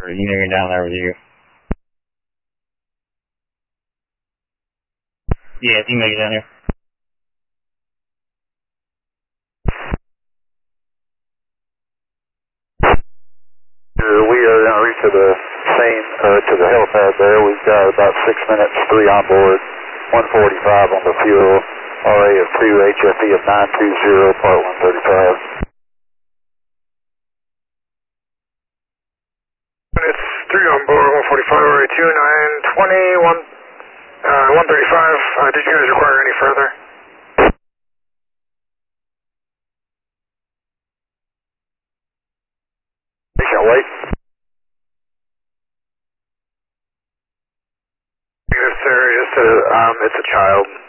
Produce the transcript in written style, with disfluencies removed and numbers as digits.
You know you're down there with you. Yeah, if you make it down here. We are going to reach to the same, to the helipad there. We've got about 6 minutes, 3 on board, 145 on the fuel, RA of 2, HFE of 920, part 135. It's 3 on board, 145, RA 2, 920, 135. Did you guys require any further? You can wait. Yes, sir. It's a child.